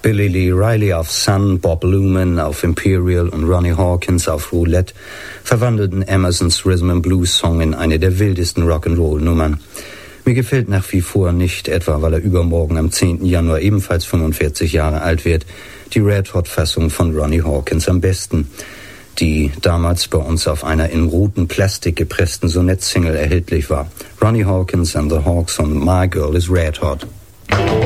Billy Lee Riley auf Sun, Bob Luman auf Imperial und Ronnie Hawkins auf Roulette verwandelten Emersons Rhythm and Blues Song in eine der wildesten Rock'n'Roll-Nummern. Mir gefällt nach wie vor nicht, etwa weil er übermorgen am 10. Januar ebenfalls 45 Jahre alt wird, die Red-Hot-Fassung von Ronnie Hawkins am besten, die damals bei uns auf einer in roten Plastik gepressten Sonett-Single erhältlich war. Ronnie Hawkins and the Hawks und My Girl is Red Hot.